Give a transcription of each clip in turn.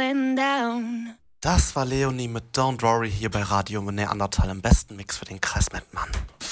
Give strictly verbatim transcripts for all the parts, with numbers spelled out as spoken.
going down. Das war Leonie mit Don't Worry hier bei Radio Neandertal im besten Mix für den Kreis Mettmann.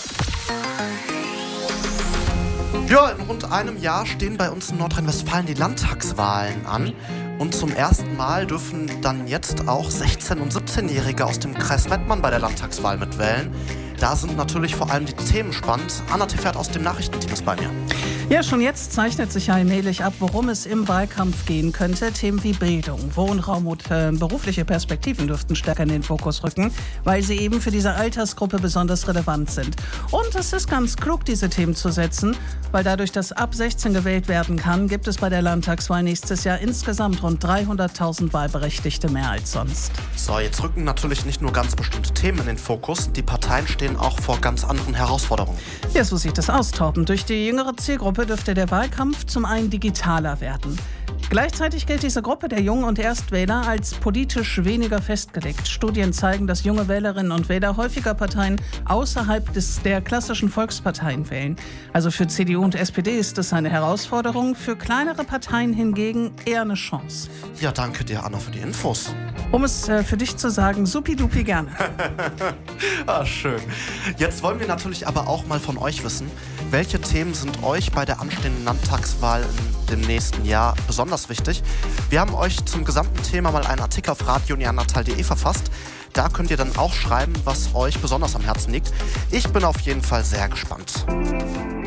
Ja, in rund einem Jahr stehen bei uns in Nordrhein-Westfalen die Landtagswahlen an. Und zum ersten Mal dürfen dann jetzt auch sechzehn- und siebzehnjährige aus dem Kreis Mettmann bei der Landtagswahl mitwählen. Da sind natürlich vor allem die Themen spannend. Anna Tefert aus dem Nachrichtenteam ist bei mir. Ja, schon jetzt zeichnet sich allmählich ab, worum es im Wahlkampf gehen könnte. Themen wie Bildung, Wohnraum und äh, berufliche Perspektiven dürften stärker in den Fokus rücken, weil sie eben für diese Altersgruppe besonders relevant sind. Und es ist ganz klug, diese Themen zu setzen, weil dadurch, dass ab sechzehn gewählt werden kann, gibt es bei der Landtagswahl nächstes Jahr insgesamt rund dreihunderttausend Wahlberechtigte mehr als sonst. So, jetzt rücken natürlich nicht nur ganz bestimmte Themen in den Fokus. Die Parteien stehen auch vor ganz anderen Herausforderungen. Ja, so sieht es aus, Torben. Durch die jüngere Zielgruppe dürfte der Wahlkampf zum einen digitaler werden. Gleichzeitig gilt diese Gruppe der Jung- und Erstwähler als politisch weniger festgelegt. Studien zeigen, dass junge Wählerinnen und Wähler häufiger Parteien außerhalb des, der klassischen Volksparteien wählen. Also für C D U und S P D ist es eine Herausforderung, für kleinere Parteien hingegen eher eine Chance. Ja, danke dir, Anna, für die Infos. Um es äh, für dich zu sagen, supidupi gerne. Ah, schön. Jetzt wollen wir natürlich aber auch mal von euch wissen, welche Themen sind euch bei der anstehenden Landtagswahl in dem nächsten Jahr besonders wichtig? Wir haben euch zum gesamten Thema mal einen Artikel auf radio neandertal punkt de verfasst. Da könnt ihr dann auch schreiben, was euch besonders am Herzen liegt. Ich bin auf jeden Fall sehr gespannt.